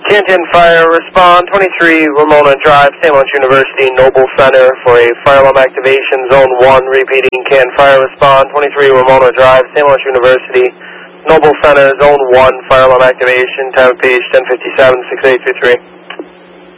Canton Fire, respond 23 Ramona Drive, St. Lawrence University, Noble Center for a fire alarm activation, Zone 1, repeating Canton Fire, respond 23 Ramona Drive, St. Lawrence University, Noble Center, Zone 1, fire alarm activation, time of page 10:57, 6823.